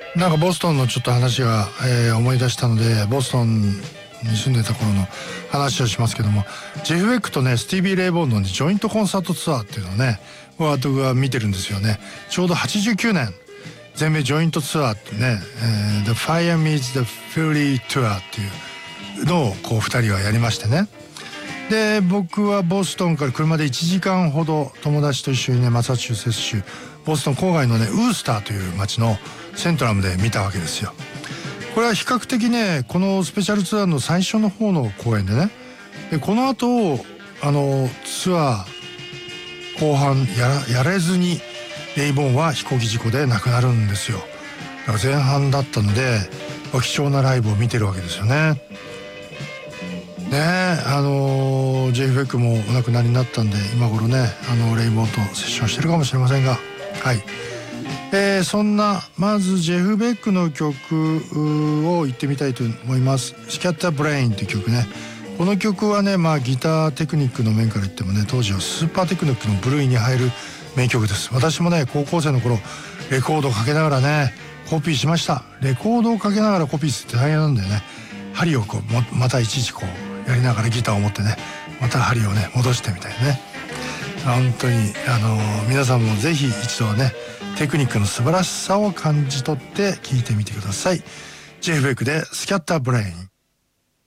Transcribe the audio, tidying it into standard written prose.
なんかボストンのちょっと話が、思い出したので、ボストンに住んでた頃の話をしますけども、ジェフ・ベックとねスティービー・レイ・ボーンのジョイントコンサートツアーっていうのをね僕が見てるんですよね。ちょうど89年全米ジョイントツアーってね、The Fire Meets the Fury Tour っていうのをこう2人はやりましてね。で僕はボストンから車で1時間ほど友達と一緒にねマサチューセッツ州ボストン郊外のねウースターという町のセントラムで見たわけですよ。これは比較的ねこのスペシャルツアーの最初の方の公演でね、でこの後ツアー後半やれずにレイ・ボーンは飛行機事故で亡くなるんですよ。だから前半だったので貴重なライブを見てるわけですよね。ねえジェフ・ベックもお亡くなりになったんで今頃ねレイ・ボーンとセッションしてるかもしれませんが、はい、そんなまずジェフ・ベックの曲を言ってみたいと思います。スキャッター・ブレインっていう曲ね。この曲はねギターテクニックの面から言ってもね当時はスーパーテクニックの部類に入る名曲です。私もね高校生の頃レコードをかけながらねコピーしました。レコードをかけながらコピーするって大変なんだよね。針をこうまたいちいちこうやりながらギターを持ってねまた針をね戻してみたいなね。本当に皆さんもぜひ一度ねテクニックの素晴らしさを感じ取って聴いてみてください。ジェフ・ベックでスキャッター・ブレイン。